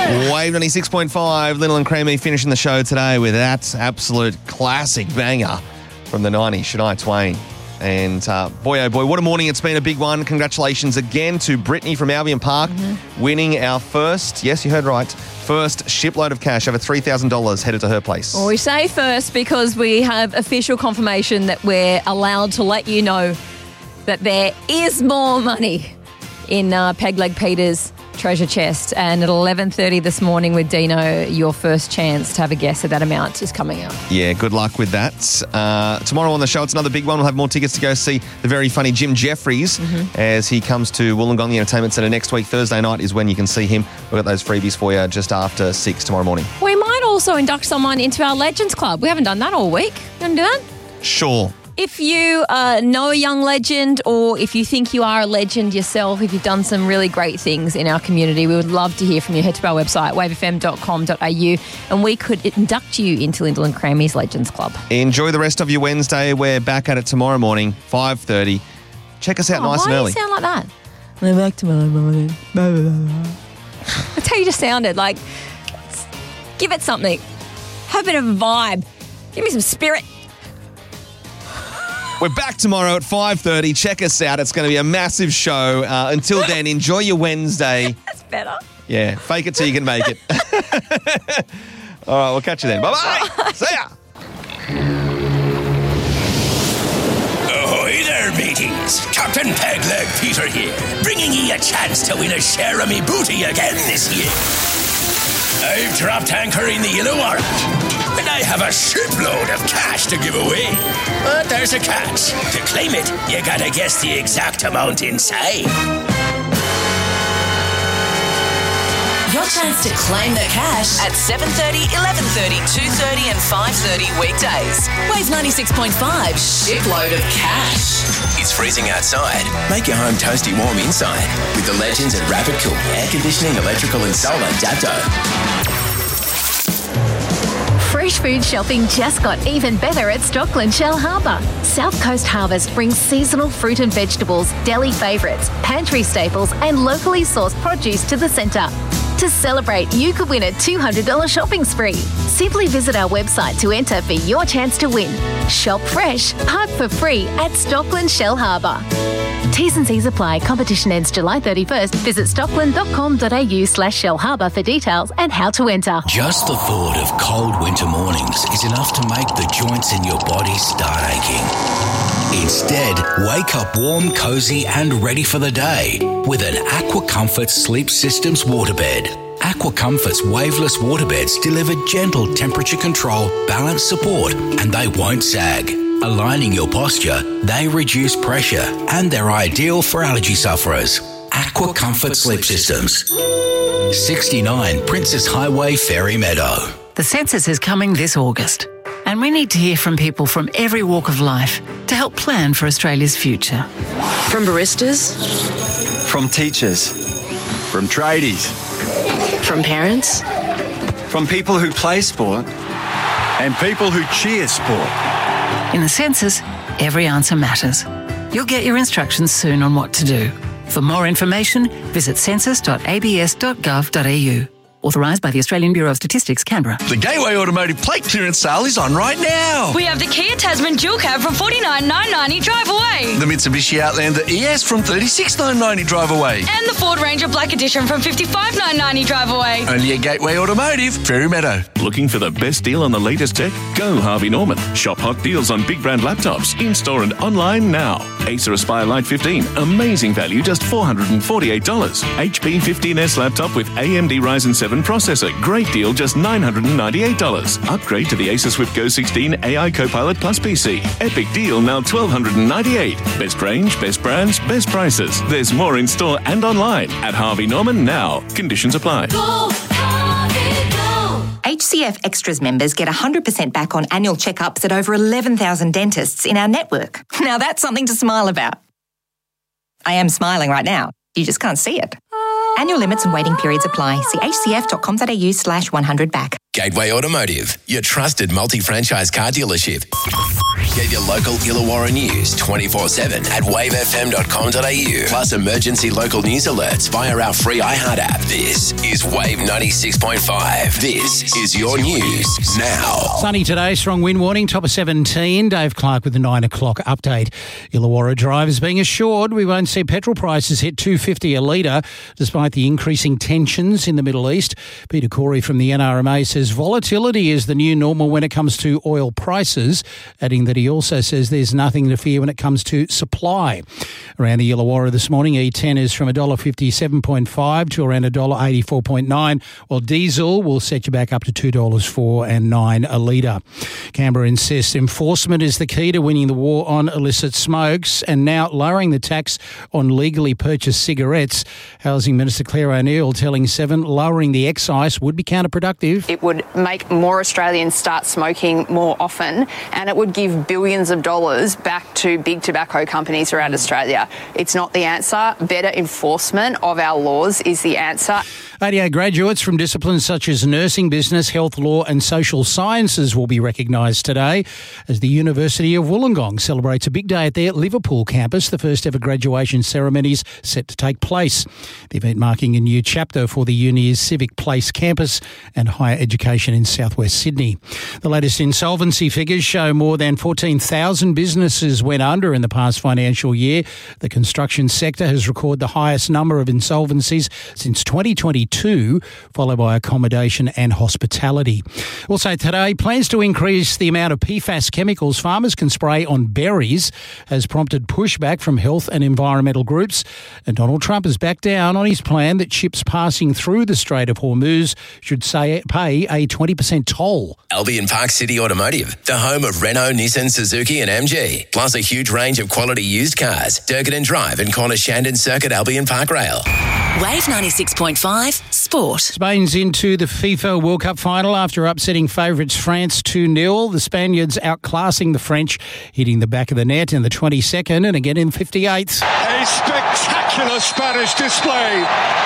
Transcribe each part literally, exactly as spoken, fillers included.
Wave ninety-six point five, Little and Creamy finishing the show today with that absolute classic banger from the nineties, Shania Twain. And uh, boy, oh boy, what a morning it's been, a big one. Congratulations again to Brittany from Albion Park, mm-hmm. winning our first, yes, you heard right, first shipload of cash, over three thousand dollars headed to her place. Well, we say first because we have official confirmation that we're allowed to let you know that there is more money in uh, Pegleg Peter's treasure chest. And at eleven thirty this morning with Dino, your first chance to have a guess at that amount is coming up. Yeah, good luck with that. Uh, tomorrow on the show, it's another big one. We'll have more tickets to go see the very funny Jim Jeffries mm-hmm. as he comes to Wollongong Entertainment Centre next week. Thursday night is when you can see him. We've got those freebies for you just after six tomorrow morning. We might also induct someone into our Legends Club. We haven't done that all week. You want to do that? Sure. If you uh, know a young legend, or if you think you are a legend yourself, if you've done some really great things in our community, we would love to hear from you. Head to our website, wave f m dot com dot a u, and we could induct you into Lyndall and Crammy's Legends Club. Enjoy the rest of your Wednesday. We're back at it tomorrow morning, five thirty. Check us out oh, nice and early. Why do you sound like that? We're back tomorrow morning. That's how you just sounded. Like, give it something. Have a bit of a vibe. Give me some spirit. We're back tomorrow at five thirty. Check us out. It's going to be a massive show. Uh, until then, enjoy your Wednesday. That's better. Yeah, fake it till you can make it. All right, we'll catch you then. Bye-bye. Bye. See ya. Ahoy there, mateys. Captain Pegleg Peter here, bringing ye a chance to win a share of me booty again this year. I've dropped anchor in the Illawarra, and I have a shipload of cash to give away. But there's a catch. To claim it, you gotta guess the exact amount inside. Your chance to claim the cash at seven thirty, eleven thirty, two thirty and five thirty weekdays. Wave ninety-six point five, shipload of cash. It's freezing outside. Make your home toasty warm inside with the legends at Rapid Cool Air Conditioning, Electrical and Solar Dapto. Fresh food shopping just got even better at Stockland Shellharbour. South Coast Harvest brings seasonal fruit and vegetables, deli favourites, pantry staples and locally sourced produce to the centre. To celebrate, you could win a two hundred dollars shopping spree. Simply visit our website to enter for your chance to win. Shop fresh, park for free at Stockland Shellharbour. T's and C's apply. Competition ends July thirty-first. Visit stockland dot com dot a u slash shellharbour for details and how to enter. Just the thought of cold winter mornings is enough to make the joints in your body start aching. Instead, wake up warm, cosy and ready for the day with an Aqua Comfort Sleep Systems waterbed. Aqua Comfort's waveless waterbeds deliver gentle temperature control, balance support, and they won't sag. Aligning your posture, they reduce pressure, and they're ideal for allergy sufferers. Aqua Comfort Sleep Systems. sixty-nine Princess Highway, Fairy Meadow. The census is coming this August, and we need to hear from people from every walk of life to help plan for Australia's future. From baristas, from teachers, from tradies, from parents, from people who play sport, and people who cheer sport. In the census, every answer matters. You'll get your instructions soon on what to do. For more information, visit census dot a b s dot gov dot a u. Authorised by the Australian Bureau of Statistics, Canberra. The Gateway Automotive plate clearance sale is on right now. We have the Kia Tasman dual cab from forty-nine thousand nine hundred ninety drive away. The Mitsubishi Outlander E S from thirty-six thousand nine hundred ninety drive away. And the Ford Ranger Black Edition from fifty-five thousand nine hundred ninety drive away. Only at Gateway Automotive, Fairy Meadow. Looking for the best deal on the latest tech? Go Harvey Norman. Shop hot deals on big brand laptops, in-store and online now. Acer Aspire Lite fifteen, amazing value, just four hundred forty-eight dollars. H P fifteen S laptop with A M D Ryzen seven processor, great deal, just nine hundred ninety-eight dollars. Upgrade to the Acer Swift Go sixteen A I Copilot Plus P C. Epic deal, now twelve ninety-eight dollars. Best range, best brands, best prices. There's more in store and online at Harvey Norman now. Conditions apply. Go, Harvey, go. H C F Extras members get one hundred percent back on annual checkups at over eleven thousand dentists in our network. Now that's something to smile about. I am smiling right now. You just can't see it. Annual limits and waiting periods apply. See h c f dot com dot a u slash one hundred back. Gateway Automotive, your trusted multi-franchise car dealership. Get your local Illawarra news twenty-four seven at wave f m dot com dot a u. Plus emergency local news alerts via our free iHeart app. This is Wave ninety-six point five. This is your news now. Sunny today, strong wind warning, top of seventeen. Dave Clark with the nine o'clock update. Illawarra drivers being assured we won't see petrol prices hit two dollars fifty a litre despite the increasing tensions in the Middle East. Peter Corey from the N R M A says volatility is the new normal when it comes to oil prices, adding that he also says there's nothing to fear when it comes to supply. Around the Illawarra this morning, E ten is from one dollar fifty-seven point five to around one dollar eighty-four point nine, while diesel will set you back up to two dollars four and nine a litre. Canberra insists enforcement is the key to winning the war on illicit smokes and now lowering the tax on legally purchased cigarettes. Housing Minister Claire O'Neill telling Seven lowering the excise would be counterproductive. It would make more Australians start smoking more often, and it would give billions of dollars back to big tobacco companies around Australia. It's not the answer. Better enforcement of our laws is the answer. eighty-eight graduates from disciplines such as nursing, business, health, law and social sciences will be recognised today as the University of Wollongong celebrates a big day at their Liverpool campus, the first ever graduation ceremonies set to take place. The event marking a new chapter for the uni's Civic Place campus and higher education in southwest Sydney. The latest insolvency figures show more than fourteen thousand businesses went under in the past financial year. The construction sector has recorded the highest number of insolvencies since twenty twenty-two, followed by accommodation and hospitality. Also today, plans to increase the amount of P FAS chemicals farmers can spray on berries has prompted pushback from health and environmental groups. And Donald Trump has backed down on his plan that ships passing through the Strait of Hormuz should say pay a twenty percent toll. Albion Park City Automotive, the home of Renault, Nissan, Suzuki and M G, plus a huge range of quality used cars. Durkin Drive and Corner Shandon Circuit, Albion Park Rail. Wave ninety-six point five Sport. Spain's into the FIFA World Cup final after upsetting favourites France two nil. The Spaniards outclassing the French, hitting the back of the net in the twenty-second and again in the fifty-eighth. A spectacular Spanish display.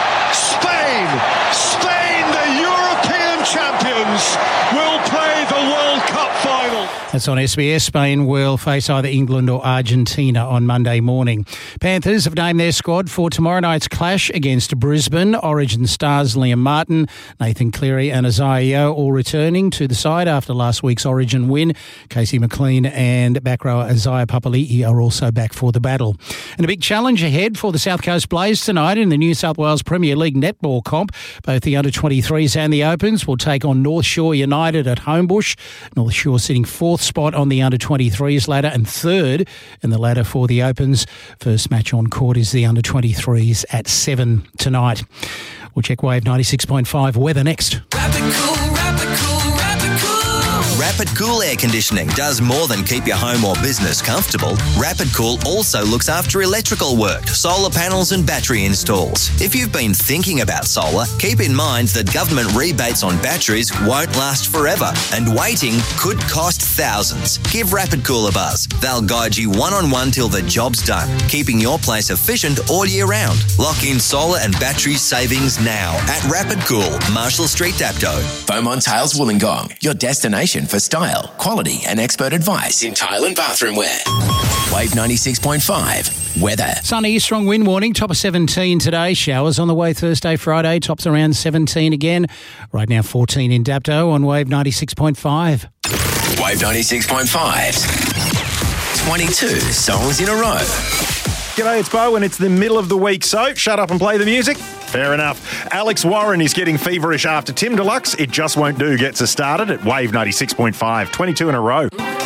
Spain, Spain, the European champions, will play the World Cup final. That's on S B S. Spain will face either England or Argentina on Monday morning. Panthers have named their squad for tomorrow night's clash against Brisbane. Origin stars Liam Martin, Nathan Cleary and Isaiah Yeo all returning to the side after last week's Origin win. Casey McLean and back rower Isaiah Papali'i are also back for the battle. And a big challenge ahead for the South Coast Blaze tonight in the New South Wales Premier League netball comp. Both the under twenty-threes and the Opens will take on North Shore United at Homebush. North Shore sitting fourth spot on the under twenty-threes ladder and third in the ladder for the Opens. First match on court is the under twenty-threes at seven tonight. We'll check Wave ninety-six point five weather next. Rapid Cool, Rapid Cool, Rapid Cool. Rapid Cool Air Conditioning does more than keep your home or business comfortable. Rapid Cool also looks after electrical work, solar panels and battery installs. If you've been thinking about solar, keep in mind that government rebates on batteries won't last forever and waiting could cost thousands. Give Rapid Cool a buzz. They'll guide you one-on-one till the job's done, keeping your place efficient all year round. Lock in solar and battery savings now at Rapid Cool, Marshall Street, Dapto. Beaumont Tiles Wollongong, your destination for style, quality and expert advice in tile and bathroom wear. Wave ninety-six point five weather. Sunny, strong wind warning, top of seventeen today. Showers on the way Thursday, Friday, tops around seventeen again. Right now fourteen in Dapto on Wave ninety-six point five. Wave ninety-six point five. twenty-two songs in a row. G'day, it's Bo, and it's the middle of the week, so shut up and play the music. Fair enough. Alex Warren is getting feverish after Tim Deluxe. It Just Won't Do gets us started at Wave ninety-six point five. twenty-two in a row.